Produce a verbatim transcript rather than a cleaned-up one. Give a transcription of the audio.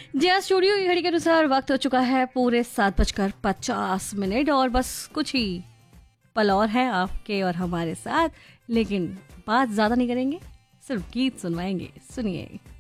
जी हाँ, स्टूडियो की घड़ी के अनुसार वक्त हो चुका है पूरे सात बजकर पचास मिनट और बस कुछ ही पल और है आपके और हमारे साथ, लेकिन बात ज्यादा नहीं करेंगे, सिर्फ गीत सुनवाएंगे। सुनिए।